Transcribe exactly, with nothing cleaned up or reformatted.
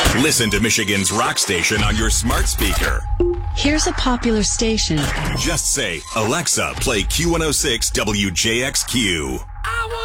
Listen to Michigan's rock station on your smart speaker. Here's a popular station. Just say, Alexa, play Q one oh six W J X Q. I